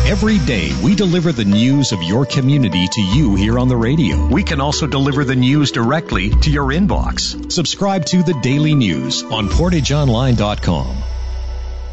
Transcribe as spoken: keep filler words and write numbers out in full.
Every day, we deliver the news of your community to you here on the radio. We can also deliver the news directly to your inbox. Subscribe to the Daily News on portage online dot com.